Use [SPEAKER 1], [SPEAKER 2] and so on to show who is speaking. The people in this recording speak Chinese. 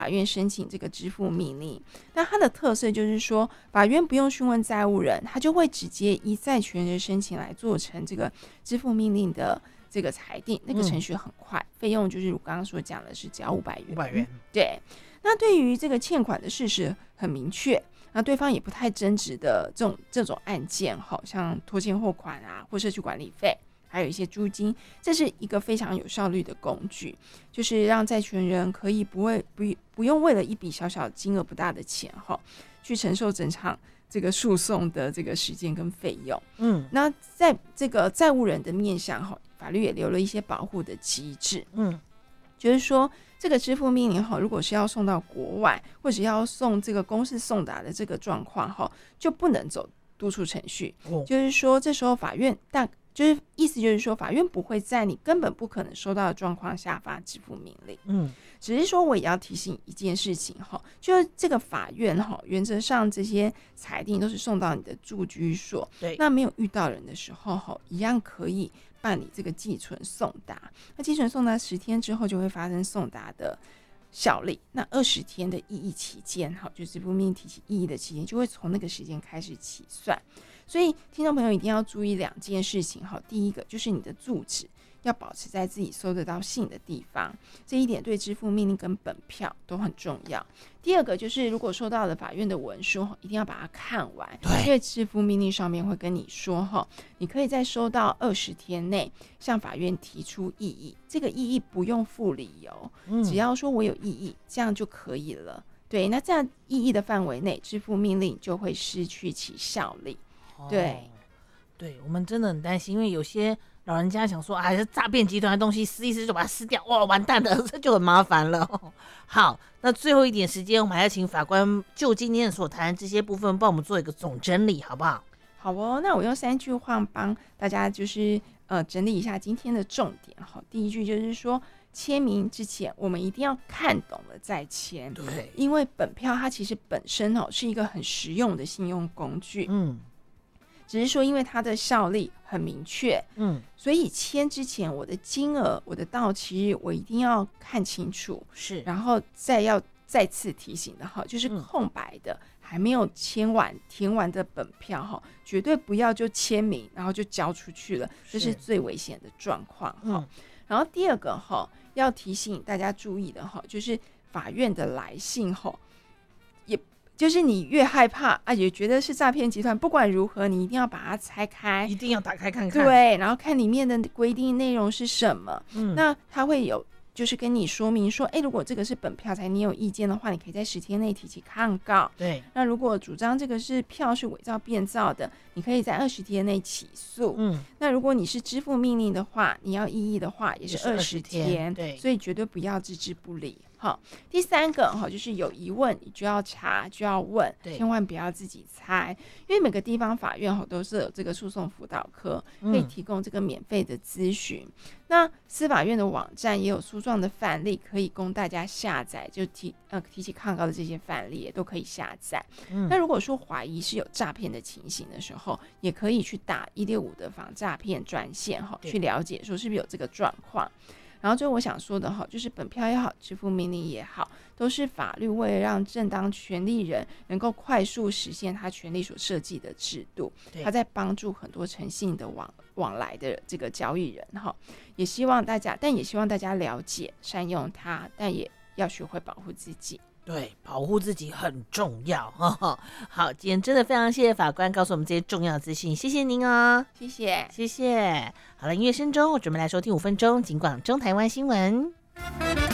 [SPEAKER 1] 法院申请这个支付命令。那它的特色就是说，法院不用询问债务人，他就会直接依债权人申请来做成这个支付命令的这个裁定，那个程序很快，费用就是我刚刚所讲的是只要500元。对，那对于这个欠款的事实很明确，那对方也不太争执的这种案件，好像拖欠货款啊，或社区管理费，还有一些租金，这是一个非常有效率的工具，就是让债权人可以不用为了一笔小小金额不大的钱去承受整场这个诉讼的这个时间跟费用。那在这个债务人的面向法律也留了一些保护的机制。就是说这个支付命令如果是要送到国外，或者要送这个公司送达的这个状况就不能走督促程序。就是说这时候法院意思就是说，法院不会在你根本不可能收到的状况下发支付命令。只是说我也要提醒一件事情就是这个法院原则上这些裁定都是送到你的住居所，对，那没有遇到人的时候一样可以办理这个寄存送达。那寄存送达10天之后就会发生送达的效力，那20天的异议期间就支付命令提起异议的期间就会从那个时间开始起算。所以听众朋友一定要注意2件事情。第一个就是你的住址要保持在自己收得到信的地方，这一点对支付命令跟本票都很重要。第二个就是如果收到了法院的文书，一定要把它看完，因为支付命令上面会跟你说你可以在收到20天内向法院提出异议，这个异议不用附理由，只要说我有异议，这样就可以了。对，那这样异议的范围内，支付命令就会失去其效力。对，
[SPEAKER 2] 我们真的很担心，因为有些老人家想说这诈骗集团的东西撕一撕就把它撕掉，哇，完蛋了，这就很麻烦了。好，那最后一点时间，我们还要请法官就今天所谈这些部分帮我们做一个总整理，好不好？
[SPEAKER 1] 好哦，那我用3句话帮大家就是整理一下今天的重点。第一句就是说，签名之前我们一定要看懂了再签。对，因为本票它其实本身是一个很实用的信用工具。只是说因为它的效力很明确，所以签之前我的金额、我的到期日我一定要看清楚，是，然后再次提醒的就是空白的、还没有填完的本票绝对不要就签名然后就交出去了，这是最危险的状况。然后第二个要提醒大家注意的就是法院的来信就是你越害怕也觉得是诈骗集团，不管如何你一定要把它拆开，
[SPEAKER 2] 一定要打开看看，
[SPEAKER 1] 对，然后看里面的规定内容是什么。那它会有就是跟你说明说，如果这个是本票才你有意见的话，你可以在10天内提起抗告。对，那如果主张这个是票是伪造变造的，你可以在20天内起诉。那如果你是支付命令的话，你要异议的话也是20天。对，所以绝对不要置之不理。第三个就是有疑问你就要查就要问，千万不要自己猜，因为每个地方法院都是有这个诉讼辅导科，可以提供这个免费的咨询。那司法院的网站也有诉状的范例可以供大家下载，就提起抗告的这些范例也都可以下载。那如果说怀疑是有诈骗的情形的时候，也可以去打165的防诈骗专线去了解说是不是有这个状况。然后最后我想说的就是本票也好，支付命令也好，都是法律为了让正当权利人能够快速实现他权利所设计的制度，他在帮助很多诚信的往来的这个交易人也希望大家了解善用它，但也要学会保护自己。
[SPEAKER 2] 对，保护自己很重要。好，今天真的非常谢谢法官告诉我们这些重要资讯，谢谢您哦。
[SPEAKER 1] 谢谢。
[SPEAKER 2] 好了，音乐声中我准备来收听5分钟尽管中台湾新闻。